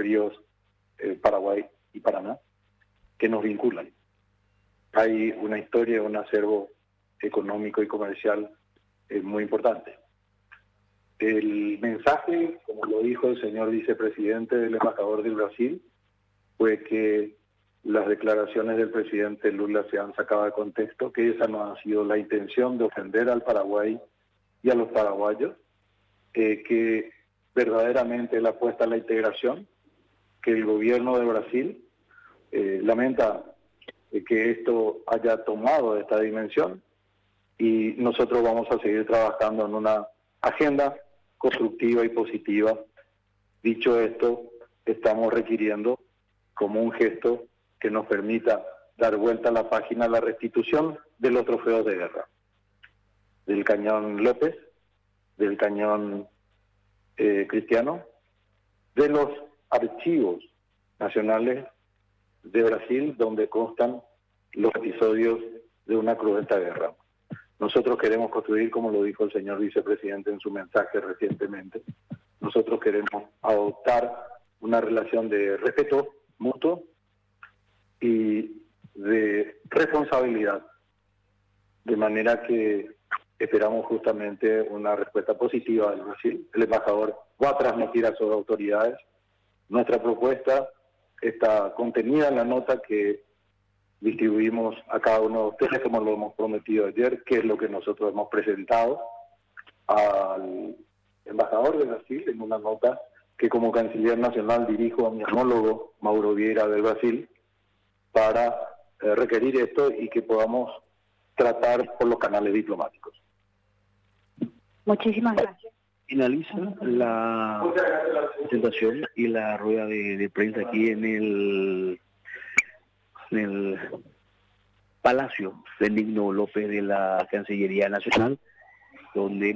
ríos Paraguay y Paraná, que nos vinculan. Hay una historia, un acervo económico y comercial muy importante. El mensaje, como lo dijo el señor vicepresidente del embajador del Brasil, fue que las declaraciones del presidente Lula se han sacado de contexto, que esa no ha sido la intención de ofender al Paraguay y a los paraguayos, que verdaderamente la apuesta a la integración, que el gobierno de Brasil lamenta que esto haya tomado esta dimensión y nosotros vamos a seguir trabajando en una agenda constructiva y positiva. Dicho esto, estamos requiriendo como un gesto que nos permita dar vuelta a la página la restitución de los trofeos de guerra, del cañón López, del cañón Cristiano, de los archivos nacionales de Brasil donde constan los episodios de una cruenta guerra. Nosotros queremos construir, como lo dijo el señor vicepresidente en su mensaje recientemente, nosotros queremos adoptar una relación de respeto mutuo y de responsabilidad, de manera que esperamos justamente una respuesta positiva del Brasil. El embajador va a transmitir a sus autoridades. Nuestra propuesta está contenida en la nota que distribuimos a cada uno de ustedes, como lo hemos prometido ayer, que es lo que nosotros hemos presentado al embajador de Brasil en una nota que como canciller nacional dirijo a mi homólogo Mauro Vieira del Brasil para requerir esto y que podamos tratar por los canales diplomáticos. Muchísimas gracias. Finaliza la presentación y la rueda de prensa aquí en el Palacio Benigno López de la Cancillería Nacional, donde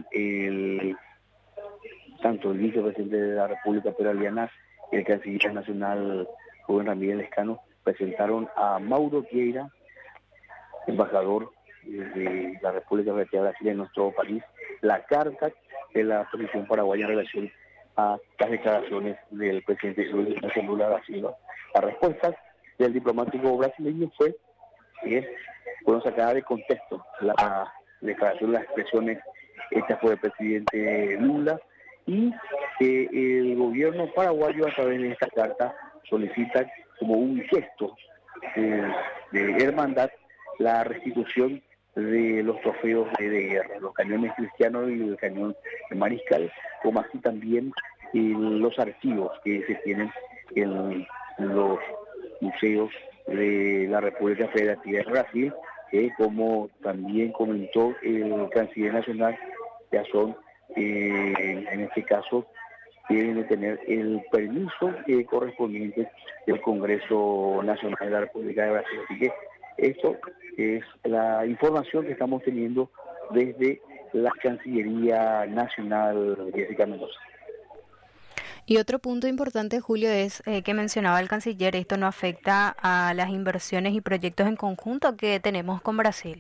tanto el vicepresidente de la República Peraliana y el canciller nacional Rubén Ramírez Lescano presentaron a Mauro Vieira, embajador de la República Federativa de Brasil en nuestro país, la carta de la posición paraguaya en relación a las declaraciones del presidente Luis Ignacio Lula da Silva. La respuesta del diplomático brasileño fue que fueron sacadas de contexto la declaración, las expresiones hechas por el presidente Lula, y que el gobierno paraguayo a través de esta carta solicita como un gesto de hermandad la restitución de los trofeos de guerra, los cañones Cristianos y el cañón Mariscal, como así también los archivos que se tienen en los museos de la República Federativa de Brasil, que como también comentó el canciller nacional, ya son, en este caso, deben de tener el permiso correspondiente del Congreso Nacional de la República de Brasil. Así que esto es la información que estamos teniendo desde la Cancillería Nacional, Jessica Mendoza. Y otro punto importante, Julio, es que mencionaba el canciller, esto no afecta a las inversiones y proyectos en conjunto que tenemos con Brasil.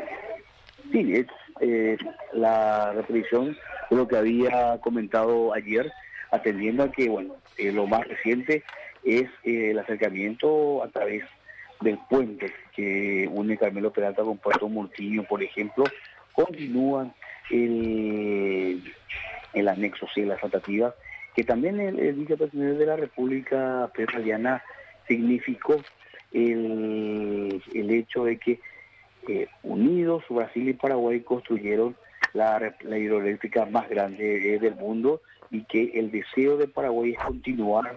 Sí, es la repetición de lo que había comentado ayer, atendiendo a que, bueno, lo más reciente es el acercamiento a través del puente que une Carmelo Peralta con Puerto Montiño, por ejemplo. Continúan el anexo, sí, las tratativas, que también el vicepresidente de la República Peraliana significó el hecho de que unidos Brasil y Paraguay construyeron la hidroeléctrica más grande del mundo, y que el deseo de Paraguay es continuar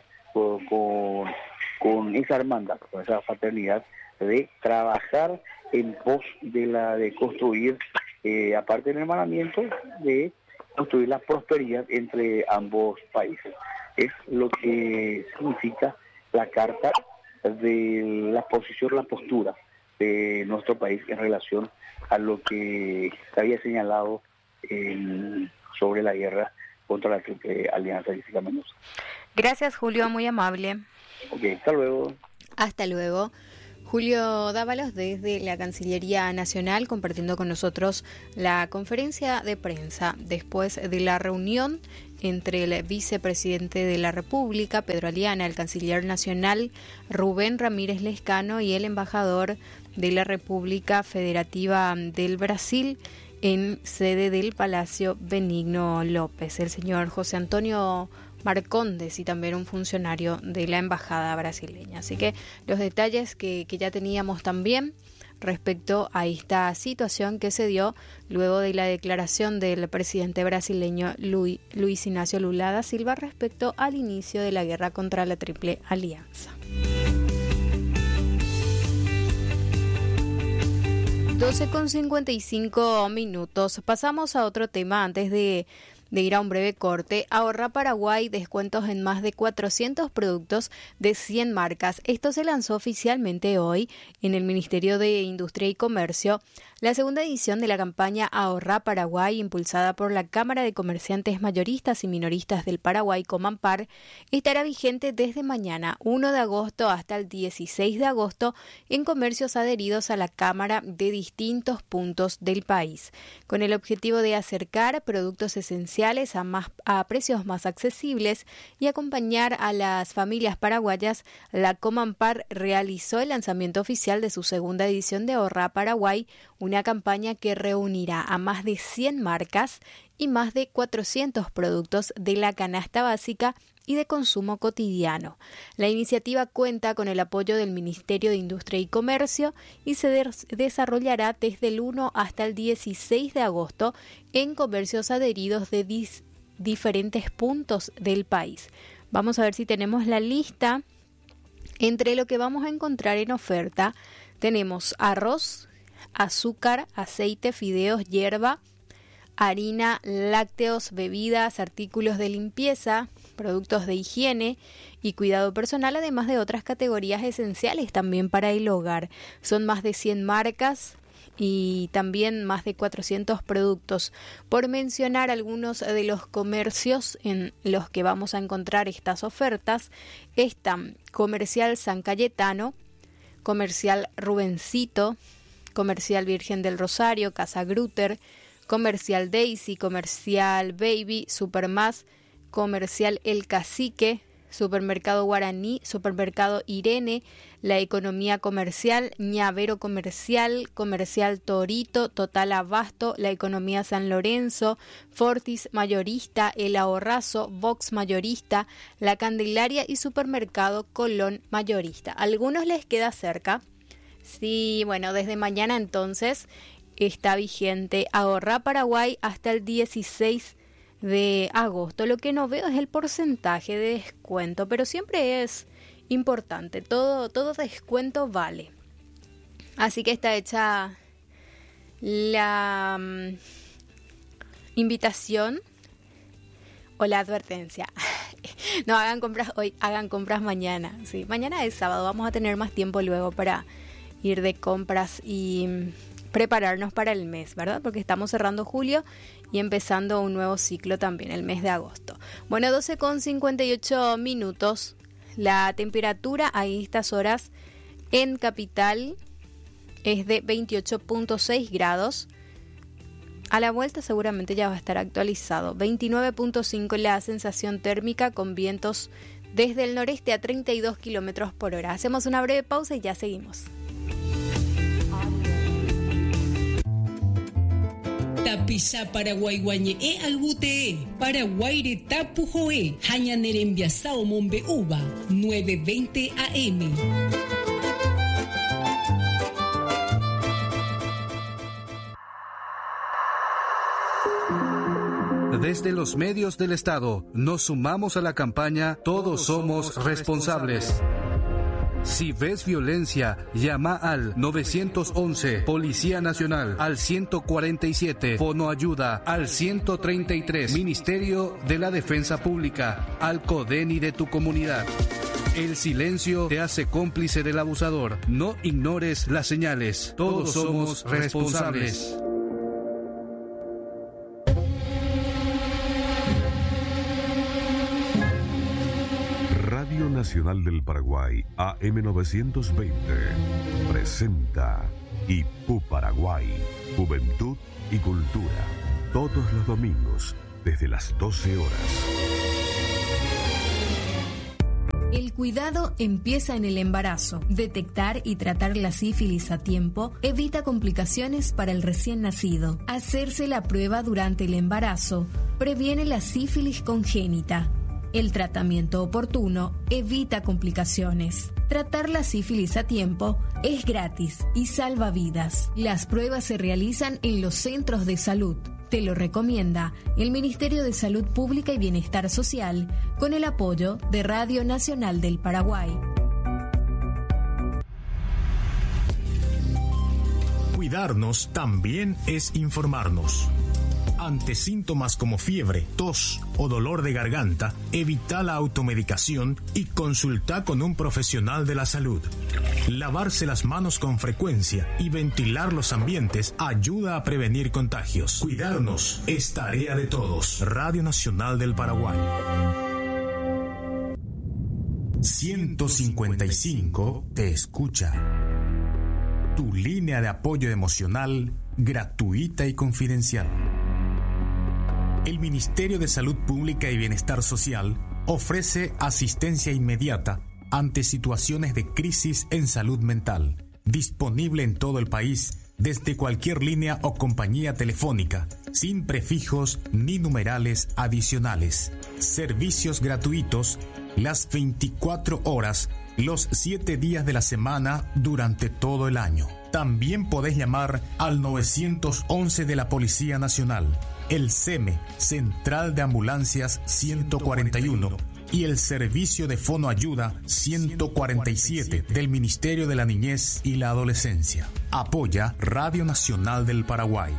con esa hermandad, con esa fraternidad, de trabajar en pos de construir, aparte del hermanamiento, de construir la prosperidad entre ambos países. Es lo que significa la carta de la posición, la postura de nuestro país en relación a lo que se había señalado sobre la guerra contra la Triple Alianza. Jessica Mendoza. Gracias, Julio, muy amable. Ok, hasta luego. Hasta luego. Julio Dávalos desde la Cancillería Nacional compartiendo con nosotros la conferencia de prensa después de la reunión entre el vicepresidente de la República, Pedro Aliana, el canciller nacional, Rubén Ramírez Lescano, y el embajador de la República Federativa del Brasil en sede del Palacio Benigno López, el señor José Antonio Marcondes, y también un funcionario de la embajada brasileña. Así que los detalles que ya teníamos también respecto a esta situación que se dio luego de la declaración del presidente brasileño Luis Ignacio Lula da Silva respecto al inicio de la guerra contra la Triple Alianza. 12:55. Pasamos a otro tema antes de ir a un breve corte. Ahorra Paraguay, descuentos en más de 400 productos de 100 marcas. Esto se lanzó oficialmente hoy en el Ministerio de Industria y Comercio. La segunda edición de la campaña Ahorra Paraguay, impulsada por la Cámara de Comerciantes Mayoristas y Minoristas del Paraguay, Comampar, estará vigente desde mañana 1 de agosto hasta el 16 de agosto en comercios adheridos a la Cámara de distintos puntos del país, con el objetivo de acercar productos esenciales a precios más accesibles y acompañar a las familias paraguayas. La Comampar realizó el lanzamiento oficial de su segunda edición de Ahorra Paraguay, una campaña que reunirá a más de 100 marcas y más de 400 productos de la canasta básica y de consumo cotidiano. La iniciativa cuenta con el apoyo del Ministerio de Industria y Comercio y se desarrollará desde el 1 hasta el 16 de agosto en comercios adheridos de diferentes puntos del país. Vamos a ver si tenemos la lista. Entre lo que vamos a encontrar en oferta tenemos arroz, azúcar, aceite, fideos, hierba, harina, lácteos, bebidas, artículos de limpieza, productos de higiene y cuidado personal, además de otras categorías esenciales también para el hogar. Son más de 100 marcas y también más de 400 productos. Por mencionar algunos de los comercios en los que vamos a encontrar estas ofertas, están Comercial San Cayetano, Comercial Rubencito, Comercial Virgen del Rosario, Casa Grutter, Comercial Daisy, Comercial Baby, Supermás, Comercial El Cacique, Supermercado Guaraní, Supermercado Irene, La Economía Comercial, Ñavero Comercial, Comercial Torito, Total Abasto, La Economía San Lorenzo, Fortis Mayorista, El Ahorrazo, Vox Mayorista, La Candelaria y Supermercado Colón Mayorista. ¿A algunos les queda cerca? Sí, bueno, desde mañana entonces está vigente Ahorra Paraguay hasta el 16 de agosto. Lo que no veo es el porcentaje de descuento, pero siempre es importante. Todo descuento vale. Así que está hecha la invitación o la advertencia. No hagan compras hoy, hagan compras mañana. Sí, mañana es sábado, vamos a tener más tiempo luego para ir de compras y prepararnos para el mes, ¿verdad? Porque estamos cerrando julio y empezando un nuevo ciclo también, el mes de agosto. Bueno, 12:58. La temperatura a estas horas en Capital es de 28.6 grados. A la vuelta seguramente ya va a estar actualizado. 29.5 la sensación térmica con vientos desde el noreste a 32 kilómetros por hora. Hacemos una breve pausa y ya seguimos. Tapisa Paraguay guañe algute Paraguay tapu joe hañanerembia sao mombe uva 9:20 AM. Desde los medios del Estado nos sumamos a la campaña Todos somos responsables. Si ves violencia, llama al 911, Policía Nacional, al 147, Fono Ayuda, al 133, Ministerio de la Defensa Pública, al CODENI de tu comunidad. El silencio te hace cómplice del abusador. No ignores las señales. Todos somos responsables. Radio Nacional del Paraguay, AM920, presenta Ipú Paraguay, Juventud y Cultura, todos los domingos desde las 12 horas. El cuidado empieza en el embarazo. Detectar y tratar la sífilis a tiempo evita complicaciones para el recién nacido. Hacerse la prueba durante el embarazo previene la sífilis congénita. El tratamiento oportuno evita complicaciones. Tratar la sífilis a tiempo es gratis y salva vidas. Las pruebas se realizan en los centros de salud. Te lo recomienda el Ministerio de Salud Pública y Bienestar Social con el apoyo de Radio Nacional del Paraguay. Cuidarnos también es informarnos. Ante síntomas como fiebre, tos o dolor de garganta, evita la automedicación y consulta con un profesional de la salud. Lavarse las manos con frecuencia y ventilar los ambientes ayuda a prevenir contagios. Cuidarnos es tarea de todos. Radio Nacional del Paraguay. 155 te escucha. Tu línea de apoyo emocional gratuita y confidencial. El Ministerio de Salud Pública y Bienestar Social ofrece asistencia inmediata ante situaciones de crisis en salud mental, disponible en todo el país desde cualquier línea o compañía telefónica, sin prefijos ni numerales adicionales. Servicios gratuitos las 24 horas, los 7 días de la semana durante todo el año. También podés llamar al 911 de la Policía Nacional, el CEME, Central de Ambulancias 141, y el Servicio de Fono Ayuda 147 del Ministerio de la Niñez y la Adolescencia. Apoya Radio Nacional del Paraguay.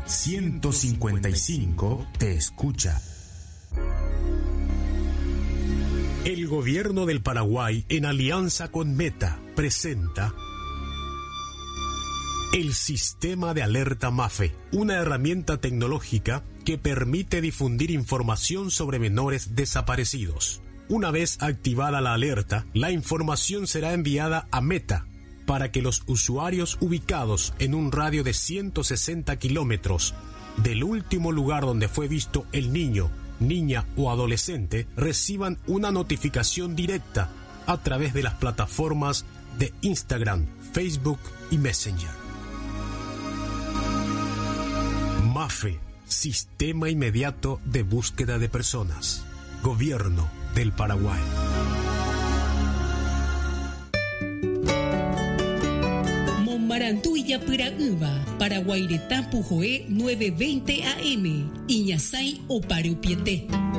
155 te escucha. El Gobierno del Paraguay, en alianza con Meta, presenta el Sistema de Alerta MAFE, una herramienta tecnológica que permite difundir información sobre menores desaparecidos. Una vez activada la alerta, la información será enviada a Meta para que los usuarios ubicados en un radio de 160 kilómetros del último lugar donde fue visto el niño, niña o adolescente reciban una notificación directa a través de las plataformas de Instagram, Facebook y Messenger. MAFE, Sistema Inmediato de Búsqueda de Personas. Gobierno del Paraguay. Monmarantuya Piraúba, Paraguay de Tapujoé 920 AM, Iñasay o Pariupiete.